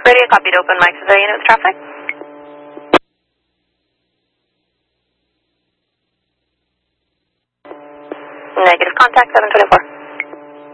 Radio copied, open mic to the unit with traffic. Negative contact, 724.